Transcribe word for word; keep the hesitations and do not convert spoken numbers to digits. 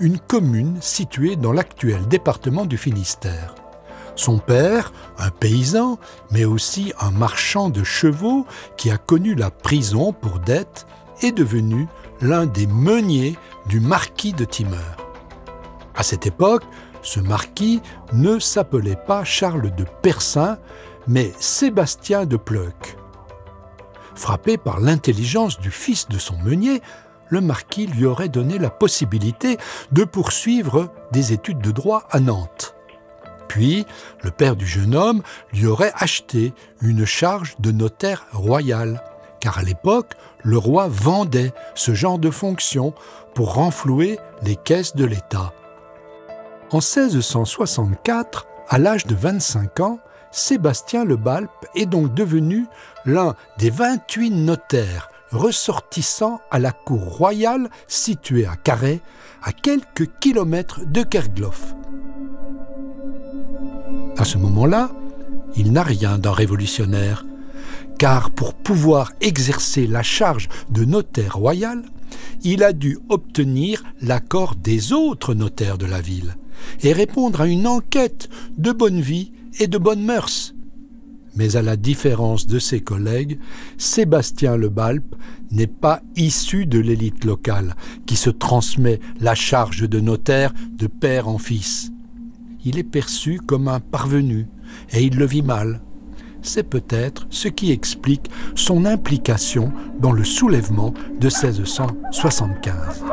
une commune située dans l'actuel département du Finistère. Son père, un paysan, mais aussi un marchand de chevaux qui a connu la prison pour dette, est devenu l'un des meuniers du marquis de Timeur. À cette époque, ce marquis ne s'appelait pas Charles de Percin, mais Sébastien de Pleuc. Frappé par l'intelligence du fils de son meunier, le marquis lui aurait donné la possibilité de poursuivre des études de droit à Nantes. Puis, le père du jeune homme lui aurait acheté une charge de notaire royal, car à l'époque, le roi vendait ce genre de fonction pour renflouer les caisses de l'État. En seize cent soixante-quatre, à l'âge de vingt-cinq ans, Sébastien Le Balp est donc devenu l'un des vingt-huit notaires ressortissants à la cour royale située à Carhaix, à quelques kilomètres de Kerglof. À ce moment-là, il n'a rien d'un révolutionnaire, car pour pouvoir exercer la charge de notaire royal, il a dû obtenir l'accord des autres notaires de la ville et répondre à une enquête de bonne vie et de bonnes mœurs. Mais à la différence de ses collègues, Sébastien Le Balp n'est pas issu de l'élite locale qui se transmet la charge de notaire de père en fils. Il est perçu comme un parvenu et il le vit mal. C'est peut-être ce qui explique son implication dans le soulèvement de seize cent soixante-quinze.